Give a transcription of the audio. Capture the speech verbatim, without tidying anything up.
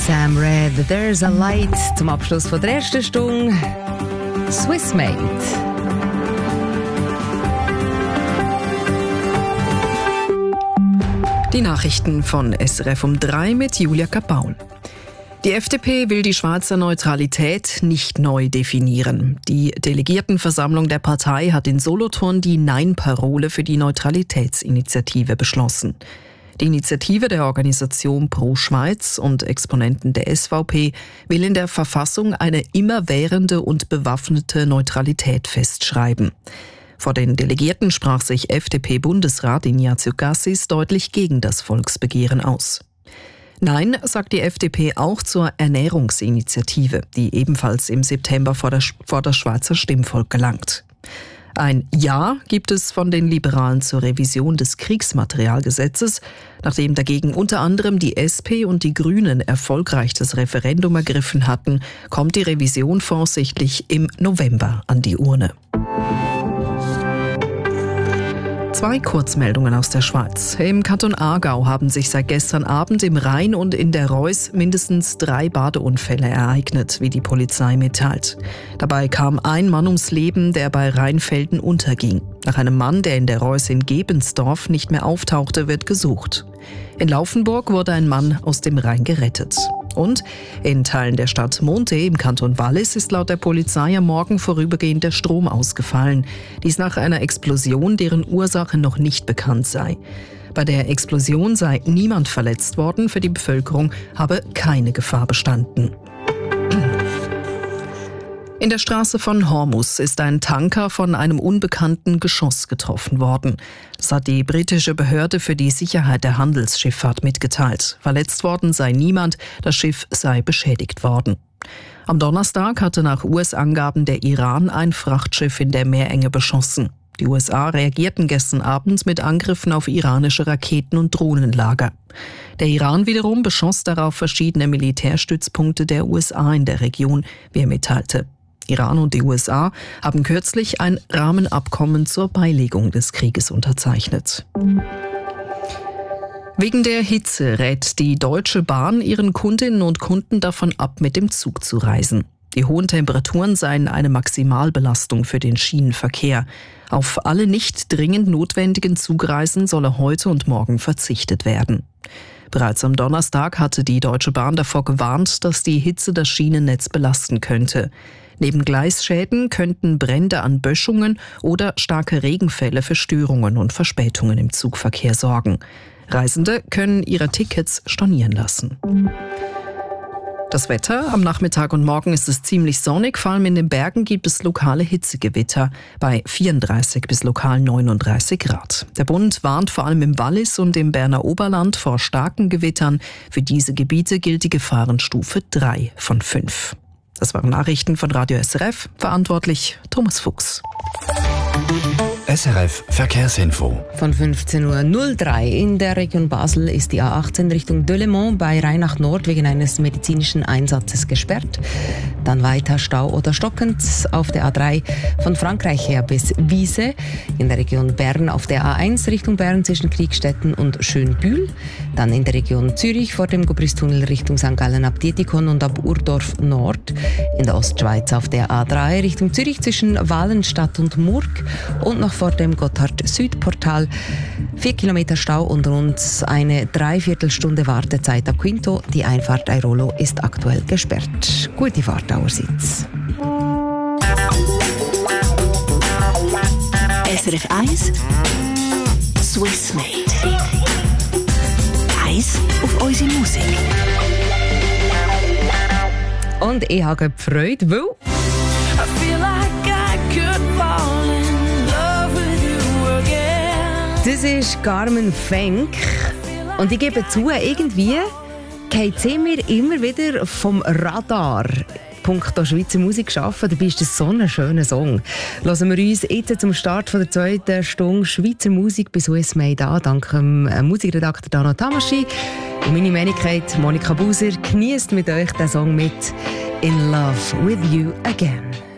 Sam Red, There's a Light zum Abschluss von der ersten Stunde. Swiss Made. Die Nachrichten von S R F um drei mit Julia Kapaun. Die F D P will die Schweizer Neutralität nicht neu definieren. Die Delegiertenversammlung der Partei hat in Solothurn die Nein-Parole für die Neutralitätsinitiative beschlossen. Die Initiative der Organisation Pro Schweiz und Exponenten der S V P will in der Verfassung eine immerwährende und bewaffnete Neutralität festschreiben. Vor den Delegierten sprach sich F D P-Bundesrat Ignazio Cassis deutlich gegen das Volksbegehren aus. Nein, sagt die F D P auch zur Ernährungsinitiative, die ebenfalls im September vor, der, vor das Schweizer Stimmvolk gelangt. Ein Ja gibt es von den Liberalen zur Revision des Kriegsmaterialgesetzes. Nachdem dagegen unter anderem die S P und die Grünen erfolgreich das Referendum ergriffen hatten, kommt die Revision voraussichtlich im November an die Urne. Zwei Kurzmeldungen aus der Schweiz. Im Kanton Aargau haben sich seit gestern Abend im Rhein und in der Reuss mindestens drei Badeunfälle ereignet, wie die Polizei mitteilt. Dabei kam ein Mann ums Leben, der bei Rheinfelden unterging. Nach einem Mann, der in der Reuss in Gebensdorf nicht mehr auftauchte, wird gesucht. In Laufenburg wurde ein Mann aus dem Rhein gerettet. Und in Teilen der Stadt Monte im Kanton Wallis ist laut der Polizei am Morgen vorübergehend der Strom ausgefallen. Dies nach einer Explosion, deren Ursache noch nicht bekannt sei. Bei der Explosion sei niemand verletzt worden, für die Bevölkerung habe keine Gefahr bestanden. In der Straße von Hormuz ist ein Tanker von einem unbekannten Geschoss getroffen worden. Das hat die britische Behörde für die Sicherheit der Handelsschifffahrt mitgeteilt. Verletzt worden sei niemand, das Schiff sei beschädigt worden. Am Donnerstag hatte nach U S-Angaben der Iran ein Frachtschiff in der Meerenge beschossen. Die U S A reagierten gestern Abend mit Angriffen auf iranische Raketen- und Drohnenlager. Der Iran wiederum beschoss darauf verschiedene Militärstützpunkte der U S A in der Region, wie er mitteilte. Iran und die U S A haben kürzlich ein Rahmenabkommen zur Beilegung des Krieges unterzeichnet. Wegen der Hitze rät die Deutsche Bahn ihren Kundinnen und Kunden davon ab, mit dem Zug zu reisen. Die hohen Temperaturen seien eine Maximalbelastung für den Schienenverkehr. Auf alle nicht dringend notwendigen Zugreisen solle heute und morgen verzichtet werden. Bereits am Donnerstag hatte die Deutsche Bahn davor gewarnt, dass die Hitze das Schienennetz belasten könnte. Neben Gleisschäden könnten Brände an Böschungen oder starke Regenfälle für Störungen und Verspätungen im Zugverkehr sorgen. Reisende können ihre Tickets stornieren lassen. Das Wetter: Am Nachmittag und Morgen ist es ziemlich sonnig, vor allem in den Bergen gibt es lokale Hitzegewitter bei vierunddreißig bis lokal neununddreißig Grad. Der Bund warnt vor allem im Wallis und im Berner Oberland vor starken Gewittern. Für diese Gebiete gilt die Gefahrenstufe drei von fünf. Das waren Nachrichten von Radio S R F, verantwortlich Thomas Fuchs. S R F Verkehrsinfo. Von fünfzehn Uhr null drei in der Region Basel ist die A achtzehn Richtung Delémont bei Rheinach Nord wegen eines medizinischen Einsatzes gesperrt. Dann weiter Stau oder stockend auf der A drei von Frankreich her bis Wiese. In der Region Bern auf der A eins Richtung Bern zwischen Kriegstetten und Schönbühl. Dann in der Region Zürich vor dem Gubristunnel Richtung Sankt Gallen ab Dietikon und ab Urdorf Nord. In der Ostschweiz auf der A drei Richtung Zürich zwischen Wallenstadt und Murg. Und noch vor dem Gotthard-Südportal. Vier Kilometer Stau und rund eine Dreiviertelstunde Wartezeit ab Quinto. Die Einfahrt Airolo ist aktuell gesperrt. Gute Fahrt allerseits. S R F eins Swiss Made. Eins auf unsere Musik. Und ich habe Freude, weil das ist Carmen Fenk. Und ich gebe zu, irgendwie geht sie mir immer wieder vom Radar. Punkto Schweizer Musik arbeiten, dabei ist das so ein schöner Song. Hören wir uns jetzt zum Start von der zweiten Stunde Schweizer Musik bei Swiss Made an, dank dem Musikredakteur Dano Tamaschi. Und meine Wenigkeit Monika Buser genießt mit euch den Song mit In Love With You Again.